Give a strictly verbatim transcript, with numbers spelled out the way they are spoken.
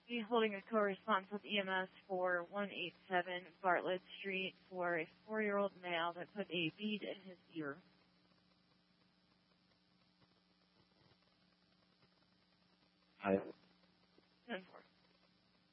be holding a co-response with E M S for one eighty-seven Bartlett Street for a four-year-old male that put a bead in his ear. Hi.